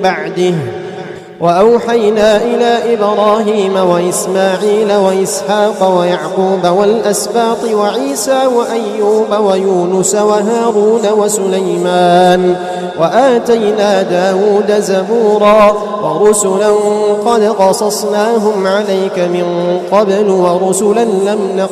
بعده. وأوحينا إلى إبراهيم وإسماعيل وإسحاق ويعقوب والأسباط وعيسى وأيوب ويونس وهارون وسليمان وآتينا داود زبورا ورسلا قد قصصناهم عليك من قبل ورسلا لم